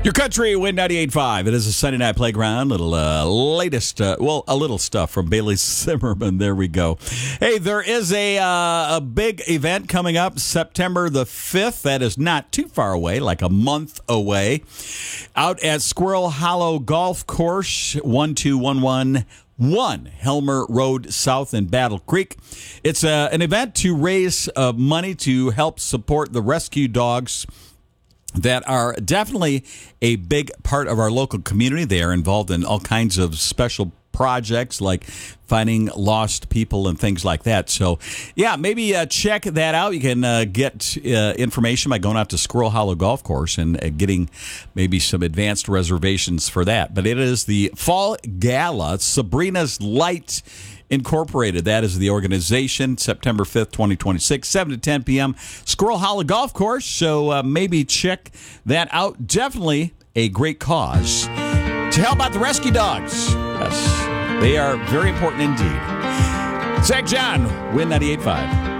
Your country, Win 98.5. It is a Sunday night playground. A little stuff from Bailey Zimmerman. There we go. Hey, there is a big event coming up September the 5th. That is not too far away, like a month away. Out at Squirrel Hollow Golf Course, 12111 Helmer Road South in Battle Creek. It's an event to raise money to help support the rescue dogs that are definitely a big part of our local community. They are involved in all kinds of special projects like finding lost people and things like that. So, yeah, maybe check that out. You can get information by going out to Squirrel Hollow Golf Course and getting maybe some advanced reservations for that. But it is the Fall Gala, Sabrina's Light Incorporated. That is the organization, September 5th, 2026, 7 to 10 p.m., Squirrel Hollow Golf Course. So maybe check that out. Definitely a great cause to help out the rescue dogs. Yes, they are very important indeed. Zach John, Win 98.5.